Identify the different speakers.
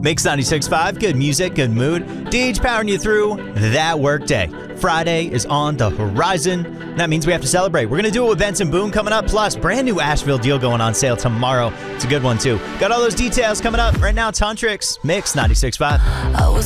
Speaker 1: Mix 96.5, good music, good mood. DH powering you through that workday. Friday is on the horizon. That means we have to celebrate. We're going to do it with Benson Boone coming up. Plus, brand new Asheville deal going on sale tomorrow. It's a good one, too. Got all those details coming up. Right now, Tantrix, Mix 96.5.